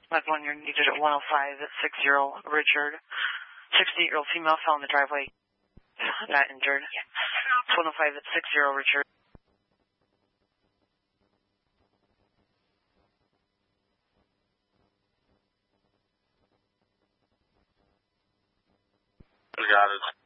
That's one you're needed at 105 at 60 Richard. 68-year-old female fell in the driveway. Not injured. It's 105 at 60 Richard. Got it.